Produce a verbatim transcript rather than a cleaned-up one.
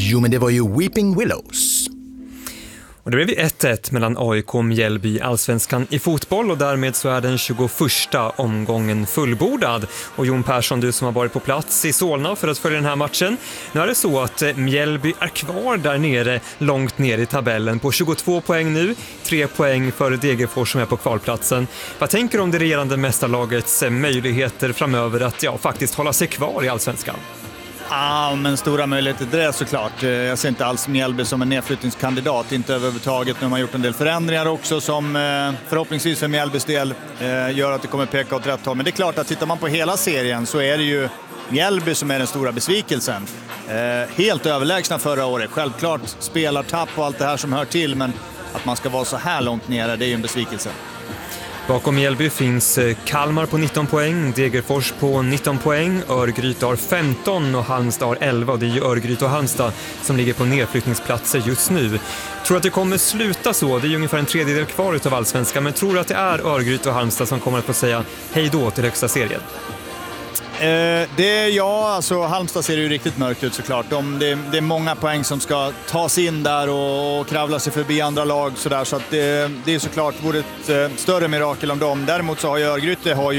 Jo, men det var ju Weeping Willows. Och det blev ett ett mellan A I K och Mjällby i Allsvenskan i fotboll och därmed så är den tjugoförsta omgången fullbordad. Och Jon Persson, du som har varit på plats i Solna för att följa den här matchen. Nu är det så att Mjällby är kvar där nere, långt ner i tabellen på tjugotvå poäng nu, tre poäng för Degerfors som är på kvalplatsen. Vad tänker du om det regerande mästarlagets möjligheter framöver att ja, faktiskt hålla sig kvar i Allsvenskan? Ja, men stora möjligheter det är såklart. Jag ser inte alls Mjällby som en nedflyttningskandidat, inte överhuvudtaget. Nu har man gjort en del förändringar också som förhoppningsvis för Mjällbys del gör att det kommer peka åt rätt håll. Men det är klart att tittar man på hela serien så är det ju Mjällby som är den stora besvikelsen. Helt överlägsna förra året. Självklart spelartapp och allt det här som hör till, men att man ska vara så här långt nere, det är ju en besvikelse. Bakom Mjällby finns Kalmar på nitton poäng, Degerfors på nitton poäng, Örgryte har femton och Halmstad har elva. Och det är ju Örgryte och Halmstad som ligger på nedflyttningsplatser just nu. Tror att det kommer sluta så? Det är ju ungefär en tredjedel kvar utav Allsvenskan, men tror att det är Örgryte och Halmstad som kommer att få säga hej då till högsta serien? Eh, det är ja, alltså Halmstad ser ju riktigt mörkt ut såklart. De, det, det är många poäng som ska tas in där och, och kravla sig förbi andra lag sådär, så att det, det är såklart vore ett eh, större mirakel om dem. Däremot så har ju Örgryte har ju